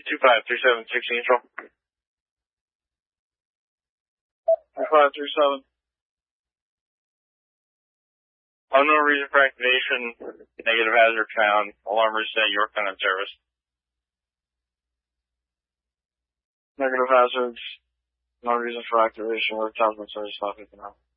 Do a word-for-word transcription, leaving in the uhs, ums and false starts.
two five three seven six control. two five three seven. Unknown reason for activation. Negative hazard found. Alarm reset. Yorktown in service. Negative hazards. No reason for activation. Yorktown in service. Stop it now.